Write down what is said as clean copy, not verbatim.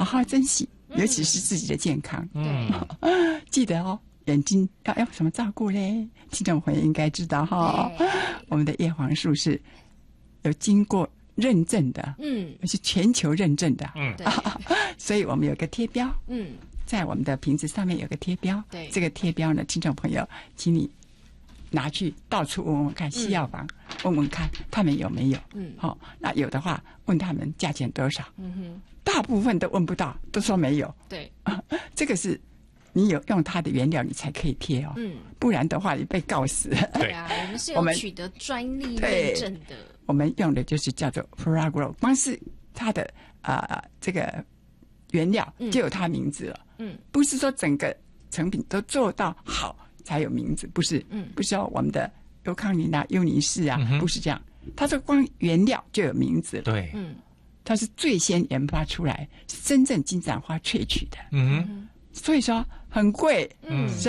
好好珍惜，尤其是自己的健康。记得哦，眼睛要什么照顾嘞？听众朋友应该知道哈，我们的叶黄素是有经过认证的，是全球认证的，所以我们有个贴标，在我们的瓶子上面有个贴标，对，这个贴标呢，听众朋友，请你拿去到处问问看，西药房问问看他们有没有，那有的话问他们价钱多少，大部分都问不到，都说没有，对，这个是你有用它的原料你才可以贴哦，不然的话你被告死。 对啊，我们是有取得专利认证的， 我们用的就是叫做 Fragro， 光是它的这个原料就有它名字了，不是说整个成品都做到好才有名字，不是，不是说我们的优康宁啊、优尼氏啊，不是这样，它这光原料就有名字了，对，它是最先研发出来，是真正金盏花萃取的，所以说很贵，